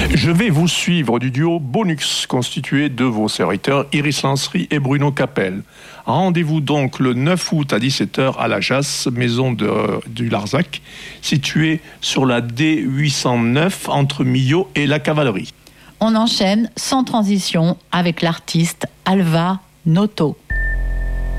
Je vais vous suivre du duo Bonux, constitué de vos serviteurs Iris Lancery et Bruno Capel. Rendez-vous donc le 9 août à 17h à la Jasse, maison du Larzac, située sur la D809 entre Millau et la Cavalerie. On enchaîne sans transition avec l'artiste Alva Noto.